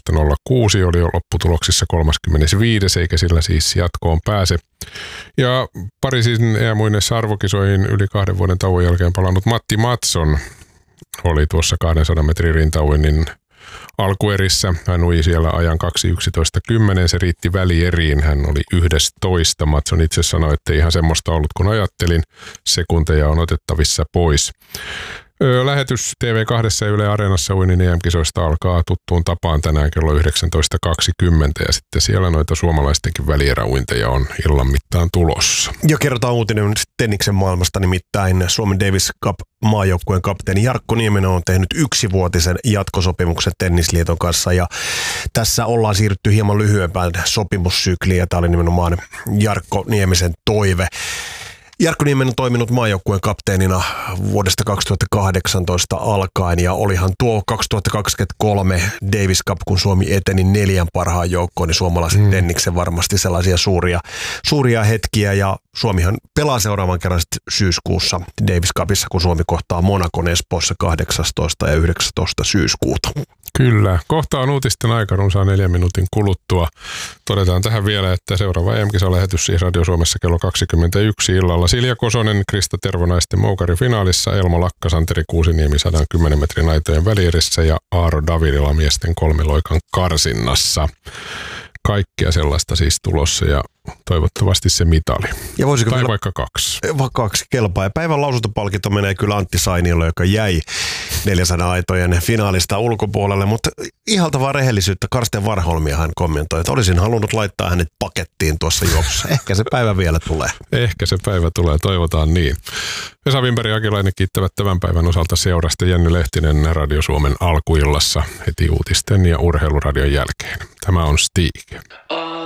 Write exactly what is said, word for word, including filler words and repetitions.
seitsemäntoista nolla kuusi oli jo lopputuloksissa kolmaskymmenesviides eikä sillä siis jatkoon pääse. Ja Pariisin E M-uinneissa arvokisoihin yli kahden vuoden tauon jälkeen palannut Matti Mattsson oli tuossa kahdensadan metrin rintauinnin alkuerissä. Hän ui siellä ajan kaksi yksitoista kymmenen, se riitti välieriin. Hän oli yhdestoista. Mattsson itse sanoi, että ei ihan semmoista ollut kuin ajattelin. Sekunteja on otettavissa pois. Lähetys T V kaksi ja Yle Areenassa uinnin E M-kisoista alkaa tuttuun tapaan tänään kello yhdeksäntoista kaksikymmentä ja sitten siellä noita suomalaistenkin välieräuinteja on illan mittaan tulossa. Ja kerrotaan uutinen tenniksen maailmasta, nimittäin Suomen Davis Cup maajoukkueen kapteeni Jarkko Nieminen on tehnyt yksivuotisen jatkosopimuksen Tennisliiton kanssa ja tässä ollaan siirrytty hieman lyhyempään sopimussykliin ja tämä oli nimenomaan Jarkko Niemisen toive. Jarkko Nieminen on toiminut maajoukkueen kapteenina vuodesta kaksituhattakahdeksantoista alkaen ja olihan tuo kaksituhattakaksikymmentäkolme Davis Cup, kun Suomi eteni neljän parhaan joukkoon, niin suomalaisen mm. tenniksen varmasti sellaisia suuria, suuria hetkiä ja Suomihan pelaa seuraavan kerran syyskuussa Davis Cupissa, kun Suomi kohtaa Monacon Espoossa kahdeksastoista ja yhdeksästoista syyskuuta. Kyllä. Kohta on uutisten aika runsaan neljän minuutin kuluttua. Todetaan tähän vielä, että seuraava E M-kisalähetys siis Radio Suomessa kello kaksikymmentäyksi illalla. Silja Kosonen, Krista Tervo naisten moukarifinaalissa, Elmo Lakka, Santeri Kuusiniemi sata kymmenen metrin aitojen välierissä ja Aaro Davidila miesten kolmiloikan karsinnassa. Kaikkea sellaista siis tulossa ja toivottavasti se mitali. Ja voisiko tai vielä, vaikka kaksi. Vaikka kaksi kelpaa. Ja päivän lausuntopalkinto menee kyllä Antti Sainiolle, joka jäi neljäsadan aitojen finaalista ulkopuolelle. Mutta ihaltavaa rehellisyyttä Karsten Warholmia hän kommentoi, että olisin halunnut laittaa hänet pakettiin tuossa juoksussa. Ehkä se päivä vielä tulee. Ehkä se päivä tulee, toivotaan niin. Vesa Wimberg ja Akilainen kiittävät tämän päivän osalta seurasta. Jenny Lehtinen Radio Suomen alkuillassa heti uutisten ja urheiluradion jälkeen. Tämä on Stig.